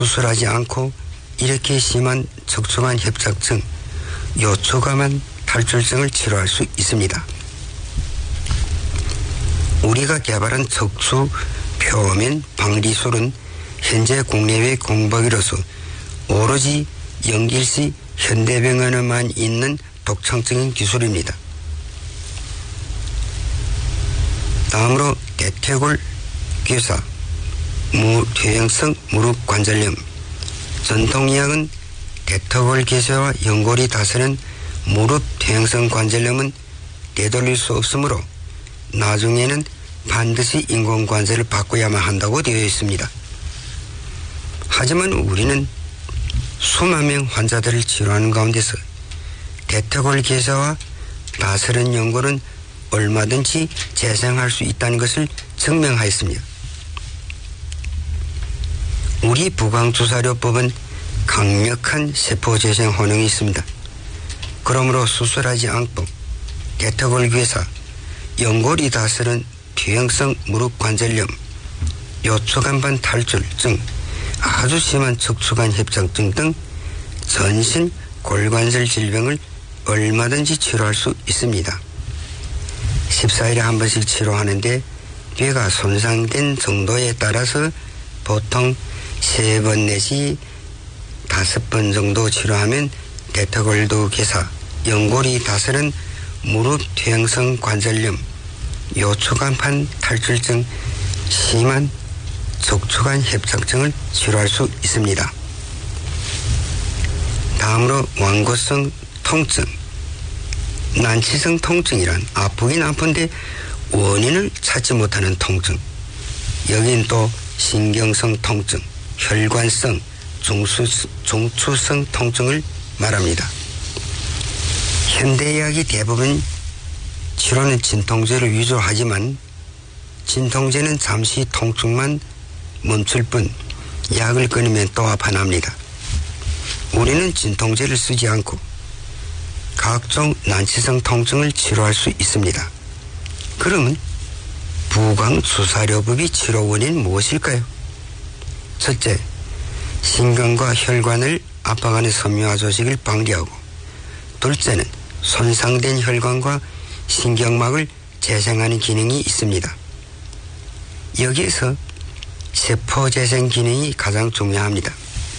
수술하지 않고 이렇게 심한 척추관 협착증, 요초감한 탈출증을 치료할 수 있습니다. 우리가 개발한 척추 표면 방리술은 현재 국내외 공법으로서 오로지 영길시 현대병원에만 있는 독창적인 기술입니다. 다음으로 대퇴골 괴사, 퇴행성 무릎 관절염. 전통의학은 대퇴골 괴사와 연골이 다스는 무릎 퇴행성 관절염은 되돌릴 수 없으므로 나중에는 반드시 인공관절을 바꿔야만 한다고 되어 있습니다. 하지만 우리는 수만 명 환자들을 치료하는 가운데서 대퇴골 괴사와 다스른 연골은 얼마든지 재생할 수 있다는 것을 증명하였습니다. 우리 부광주사료법은 강력한 세포재생 효능이 있습니다. 그러므로 수술하지 않고 대퇴골 괴사, 연골이 다스른 퇴행성 무릎 관절염, 요초간반 탈출증, 아주 심한 척추관 협착증 등 전신 골관절 질병을 얼마든지 치료할 수 있습니다. 14일에 한 번씩 치료하는데 뇌가 손상된 정도에 따라서 보통 3번 내지 5번 정도 치료하면 대퇴골도 괴사, 연골이 다스는 무릎 퇴행성 관절염, 요초간판 탈출증, 심한 척추관 협착증을 치료할 수 있습니다. 다음으로 완고성 통증. 난치성 통증이란 아프긴 아픈데 원인을 찾지 못하는 통증. 여긴 또 신경성 통증, 혈관성, 중추성 통증을 말합니다. 현대의학이 대부분 치료는 진통제를 위주로 하지만 진통제는 잠시 통증만 멈출 뿐 약을 끊으면 또 아파납니다. 우리는 진통제를 쓰지 않고 각종 난치성 통증을 치료할 수 있습니다. 그러면 부광주사료법의 치료 원인은 무엇일까요? 첫째, 신경과 혈관을 압박하는 섬유화 조직을 방지하고, 둘째는 손상된 혈관과 신경막을 재생하는 기능이 있습니다. 여기에서 세포 재생 기능이 가장 중요합니다.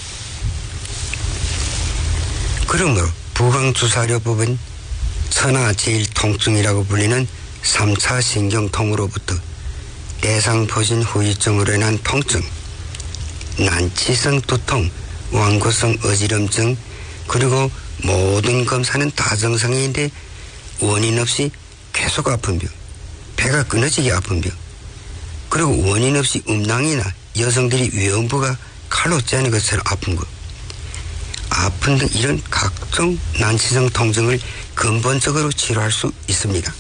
그러므로 부광주사료법은 천하제일통증이라고 불리는 3차 신경통으로부터 대상포진 후유증으로 인한 통증, 난치성 두통, 완고성 어지럼증, 그리고 모든 검사는 다 정상인데 원인 없이 계속 아픈 병, 배가 끊어지게 아픈 병, 그리고 원인 없이 음낭이나 여성들이 외음부가 칼로 째는 것처럼 아픈 것, 아픈 등 이런 각종 난치성 통증을 근본적으로 치료할 수 있습니다.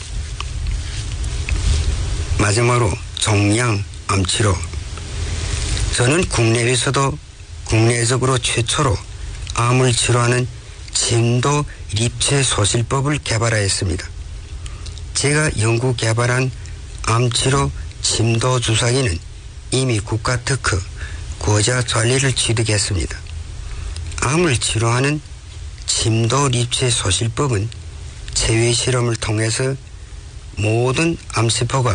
마지막으로 종양 암치료. 저는 국내에서도 국내적으로 최초로 암을 치료하는 침도 립체 소실법을 개발하였습니다. 제가 연구 개발한 암치료 침도 주사기는 이미 국가 특허, 고자 전리를 취득했습니다. 암을 치료하는 침도 립체 소실법은 체외 실험을 통해서 모든 암세포가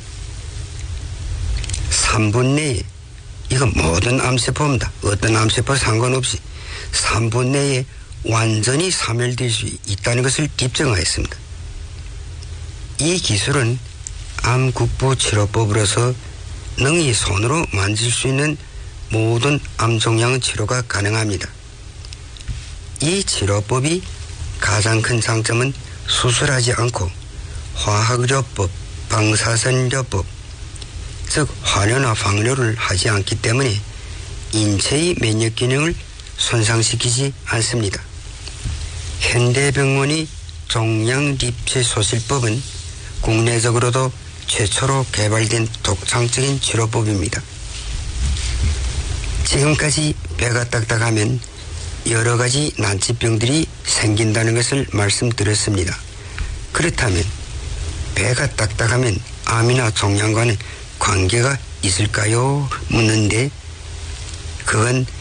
3분 내에, 이건 모든 암세포입니다. 어떤 암세포 상관없이 3분 내에 완전히 사멸될 수 있다는 것을 입증하였습니다. 이 기술은 암국부 치료법으로서 능히 손으로 만질 수 있는 모든 암종양 치료가 가능합니다. 이 치료법이 가장 큰 장점은 수술하지 않고 화학의료법, 방사선의료법, 즉 화료나 방료를 하지 않기 때문에 인체의 면역 기능을 손상시키지 않습니다. 현대병원의 종양 립체 소실법은 국내적으로도 최초로 개발된 독창적인 치료법입니다. 지금까지 배가 딱딱하면 여러 가지 난치병들이 생긴다는 것을 말씀드렸습니다. 그렇다면 배가 딱딱하면 암이나 종양과는 관계가 있을까요? 묻는데 그건